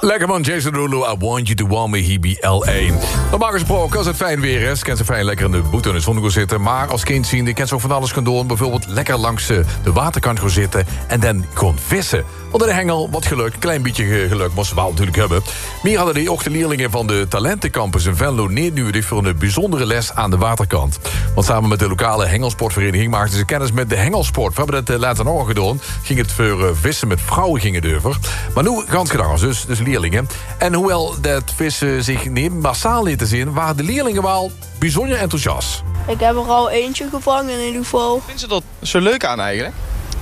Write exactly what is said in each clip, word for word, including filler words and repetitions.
Lekker man, Jason Derulo, I want you to want me, he be L A. Normaal gesproken, als het fijn weer is, kan ze fijn lekker in de boete in de zon gaan zitten. Maar als kind zien, kan ze ook van alles gaan doen. Bijvoorbeeld lekker langs de waterkant gaan zitten en dan gewoon vissen. Onder de hengel, wat geluk, een klein beetje geluk moesten we wel natuurlijk hebben. Meer hadden die ook de leerlingen van de Talentencampus in Venlo neernudig voor een bijzondere les aan de waterkant. Want samen met de lokale hengelsportvereniging maakten ze kennis met de hengelsport. We hebben dat later nog gedaan. Ging het voor uh, vissen met vrouwen gingen durven. Maar nu gans gedaan, dus, dus leerlingen. En hoewel dat vissen zich niet massaal lieten zien, waren de leerlingen wel bijzonder enthousiast. Ik heb er al eentje gevangen in ieder geval. Vinden ze dat zo leuk aan eigenlijk?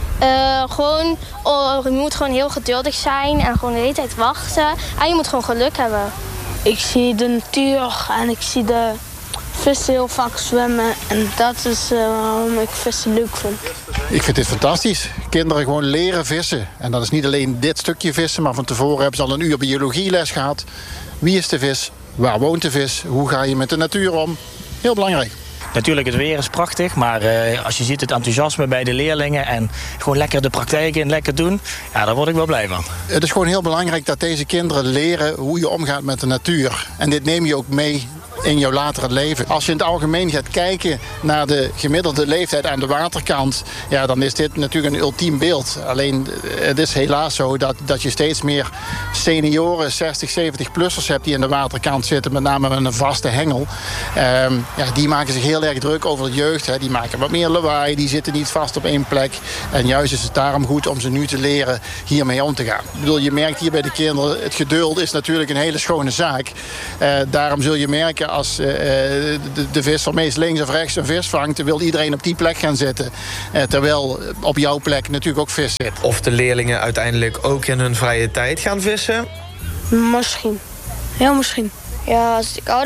Uh, gewoon, oh, je moet gewoon heel geduldig zijn en gewoon de hele tijd wachten. En je moet gewoon geluk hebben. Ik zie de natuur en ik zie de vissen heel vaak zwemmen. En dat is uh, waarom ik vissen leuk vind. Ik vind dit fantastisch. Kinderen gewoon leren vissen. En dat is niet alleen dit stukje vissen, maar van tevoren hebben ze al een uur biologieles gehad. Wie is de vis? Waar woont de vis? Hoe ga je met de natuur om? Heel belangrijk. Natuurlijk, het weer is prachtig, maar uh, als je ziet het enthousiasme bij de leerlingen en gewoon lekker de praktijk in, lekker doen, ja, daar word ik wel blij van. Het is gewoon heel belangrijk dat deze kinderen leren hoe je omgaat met de natuur. En dit neem je ook mee in jouw latere leven. Als je in het algemeen gaat kijken naar de gemiddelde leeftijd aan de waterkant, ja, dan is dit natuurlijk een ultiem beeld. Alleen het is helaas zo dat, dat je steeds meer senioren, zestig, zeventig-plussers hebt die aan de waterkant zitten, met name met een vaste hengel. Um, ja, die maken zich heel erg druk over de jeugd. Hè. Die maken wat meer lawaai, die zitten niet vast op één plek. En juist is het daarom goed om ze nu te leren hiermee om te gaan. Ik bedoel, je merkt hier bij de kinderen, het geduld is natuurlijk een hele schone zaak. Uh, daarom zul je merken, als uh, de, de visser meest links of rechts een vis vangt, dan wil iedereen op die plek gaan zitten. Uh, terwijl op jouw plek natuurlijk ook vis zit. Of de leerlingen uiteindelijk ook in hun vrije tijd gaan vissen? Misschien. Heel misschien. Ja, als ik ouder